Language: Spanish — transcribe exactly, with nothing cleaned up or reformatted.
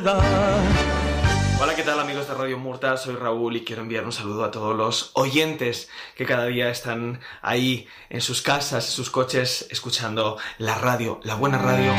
Hola, ¿qué tal amigos de Radio Murta? Soy Raúl y quiero enviar un saludo a todos los oyentes que cada día están ahí en sus casas, en sus coches, escuchando la radio, la buena radio.